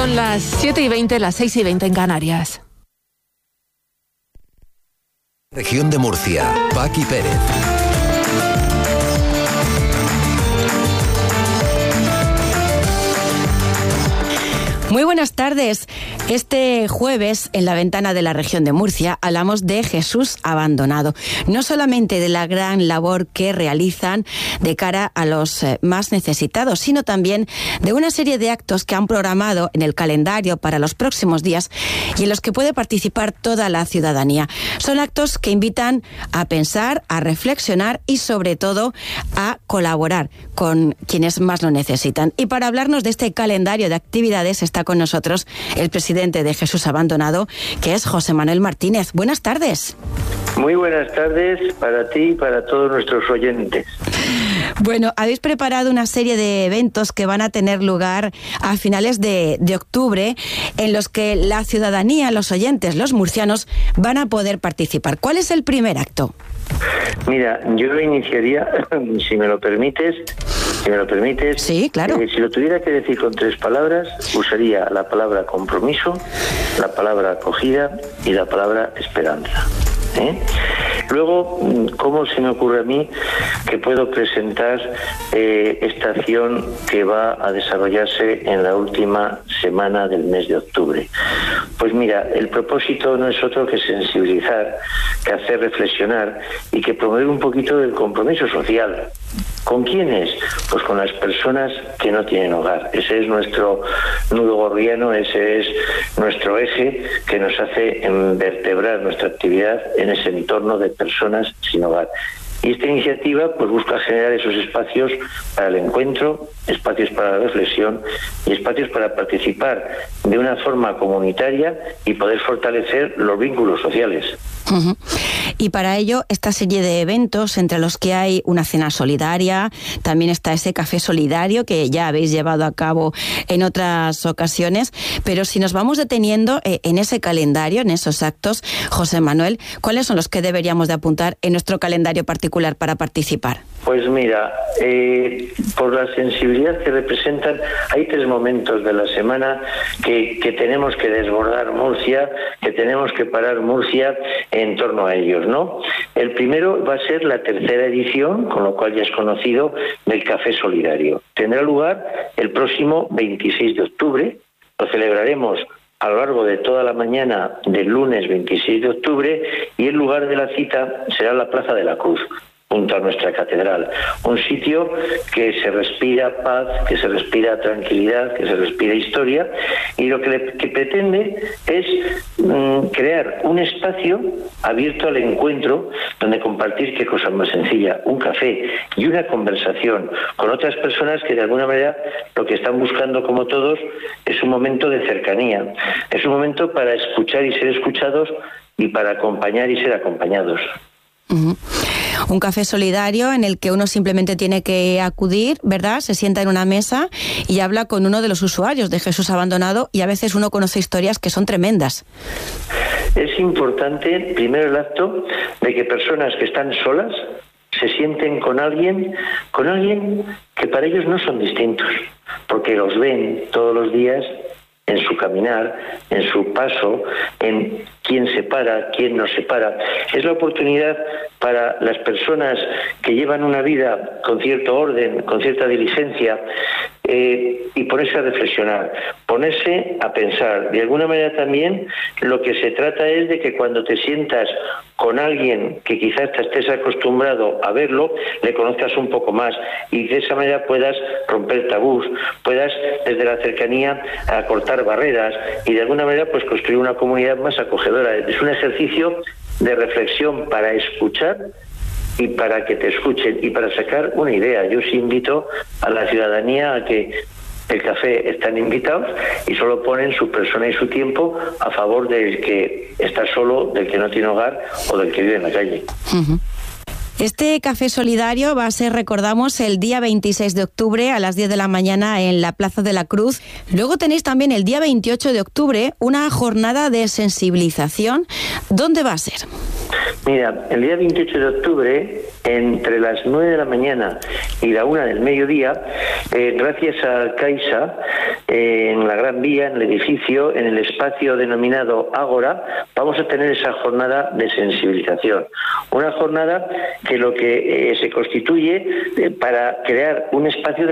Son las 7:20, las 6:20 en Canarias. Región de Murcia, Paqui Pérez. Muy buenas tardes. Este jueves, en la ventana de la región de Murcia, hablamos de Jesús Abandonado. No solamente de la gran labor que realizan de cara a los más necesitados, sino también de una serie de actos que han programado en el calendario para los próximos días y en los que puede participar toda la ciudadanía. Son actos que invitan a pensar, a reflexionar y, sobre todo, a colaborar con quienes más lo necesitan. Y para hablarnos de este calendario de actividades está con nosotros el presidente de Jesús Abandonado, que es José Manuel Martínez. Buenas tardes. Muy buenas tardes para ti y para todos nuestros oyentes. Bueno, habéis preparado una serie de eventos que van a tener lugar a finales de octubre, en los que la ciudadanía, los oyentes, los murcianos, van a poder participar. ¿Cuál es el primer acto? Mira, yo iniciaría, si me lo permites. Sí, claro. Si lo tuviera que decir con 3 palabras, usaría la palabra compromiso, la palabra acogida y la palabra esperanza. Luego, ¿cómo se me ocurre a mí que puedo presentar esta acción que va a desarrollarse en la última semana del mes de octubre? Pues mira, el propósito no es otro que sensibilizar, que hacer reflexionar y que promover un poquito el compromiso social. ¿Con quiénes? Pues con las personas que no tienen hogar. Ese es nuestro nudo gordiano, ese es nuestro eje que nos hace vertebrar nuestra actividad en ese entorno de personas sin hogar. Y esta iniciativa pues busca generar esos espacios para el encuentro, espacios para la reflexión y espacios para participar de una forma comunitaria y poder fortalecer los vínculos sociales. Uh-huh. Y para ello, esta serie de eventos, entre los que hay una cena solidaria, también está ese café solidario que ya habéis llevado a cabo en otras ocasiones, pero si nos vamos deteniendo en ese calendario, en esos actos, José Manuel, ¿cuáles son los que deberíamos de apuntar en nuestro calendario particular para participar? Pues mira, por la sensibilidad que representan, hay 3 momentos de la semana que tenemos que desbordar Murcia, que tenemos que parar Murcia en torno a ellos, ¿no? El primero va a ser la 3ª edición, con lo cual ya es conocido, del Café Solidario. Tendrá lugar el próximo 26 de octubre, lo celebraremos a lo largo de toda la mañana del lunes 26 de octubre y el lugar de la cita será la Plaza de la Cruz, junto a nuestra catedral, un sitio que se respira paz, que se respira tranquilidad, que se respira historia, y lo que pretende es crear un espacio abierto al encuentro donde compartir, qué cosa más sencilla, un café y una conversación con otras personas que de alguna manera lo que están buscando, como todos, es un momento de cercanía, es un momento para escuchar y ser escuchados y para acompañar y ser acompañados. Uh-huh. Un café solidario en el que uno simplemente tiene que acudir, ¿verdad? Se sienta en una mesa y habla con uno de los usuarios de Jesús Abandonado, y a veces uno conoce historias que son tremendas. Es importante, primero, el acto de que personas que están solas se sienten con alguien que para ellos no son distintos, porque los ven todos los días en su caminar, en su paso, en quién se para, quién no se para. Es la oportunidad para las personas que llevan una vida con cierto orden, con cierta diligencia, y ponerse a reflexionar, ponerse a pensar. De alguna manera también lo que se trata es de que cuando te sientas con alguien que quizás te estés acostumbrado a verlo, le conozcas un poco más y de esa manera puedas romper tabús, puedas desde la cercanía acortar barreras y de alguna manera pues construir una comunidad más acogedora. Es un ejercicio de reflexión para escuchar y para que te escuchen y para sacar una idea. Yo sí invito a la ciudadanía a que el café están invitados y solo ponen su persona y su tiempo a favor del que está solo, del que no tiene hogar o del que vive en la calle. Uh-huh. Este café solidario va a ser, recordamos, el día 26 de octubre a las 10 de la mañana en la Plaza de la Cruz. Luego tenéis también el día 28 de octubre una jornada de sensibilización. ¿Dónde va a ser? Mira, el día 28 de octubre, entre las 9 de la mañana y la 1 del mediodía, gracias a Caixa, en la Gran Vía, en el edificio, en el espacio denominado Ágora, vamos a tener esa jornada de sensibilización. Una jornada que lo que se constituye para crear un espacio